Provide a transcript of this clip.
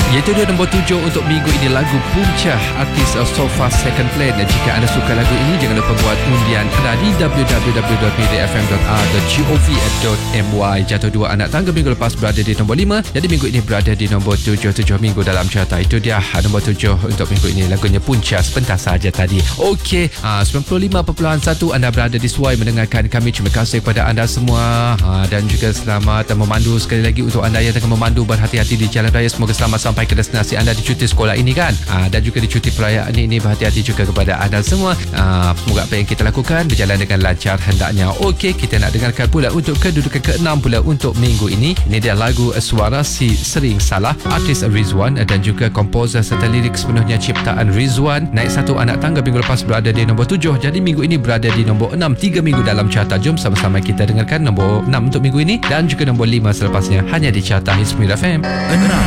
Iaitu dia nombor 7 untuk minggu ini, lagu Puncah artis So Far Second Plan. Jika anda suka lagu ini, jangan lupa buat undian anda di www.mediafm.gov.my. Jatuh 2 anak tangga minggu lepas berada di nombor 5, jadi minggu ini berada di nombor 7 minggu dalam carta. Itu dia nombor 7 untuk minggu ini, lagunya Puncah sebentar saja tadi. Okey, 95.1 anda berada di Suai mendengarkan kami. Terima kasih kepada anda semua, dan juga selamat memandu sekali lagi untuk anda yang tengah memandu. Berhati-hati di jalan raya, semoga selamat sampai ke destinasi anda di cuti sekolah ini kan, dan juga di cuti perayaan ini. Berhati-hati juga kepada anda semua. Semoga apa yang kita lakukan berjalan dengan lancar hendaknya. Okey, kita nak dengarkan pula untuk kedudukan ke-6 pula untuk minggu ini. Ini dia lagu Suara Si Sering Salah, artis Rizwan dan juga komposer serta lirik sepenuhnya ciptaan Rizwan. Naik 1 anak tangga minggu lepas berada di nombor 7, jadi minggu ini berada di nombor 6, 3 minggu dalam carta. Jom sama-sama kita dengarkan nombor 6 untuk minggu ini dan juga nombor 5 selepasnya, hanya di carta Hits Mira FM.